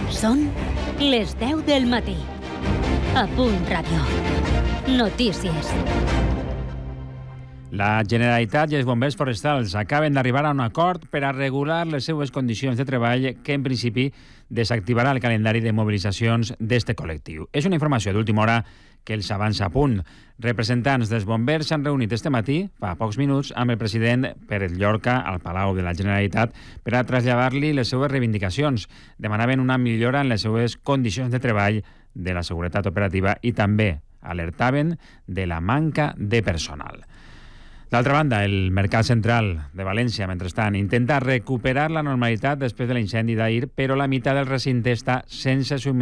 Són les 10 del matí. A Punt Ràdio. Notícies. La Generalitat i els bombers forestals acaben d'arribar a un acord per a regular les seues condicions de treball que, en principi, desactivarà el calendari de mobilitzacions d'este col·lectiu. És una informació d'última hora que els avança a Punt. Representants dels bombers s'han reunit este matí, fa pocs minuts, amb el president Pérez Llorca al Palau de la Generalitat per a traslladar-li les seues reivindicacions. Demanaven una millora en les seues condicions de treball, de la seguretat operativa i també alertaven de la manca de personal. D'altra banda, el Mercat Central de València, mentrestant, intenta recuperar la normalitat després de l'incendi d'ahir, però la meitat del recinte està sense subministrament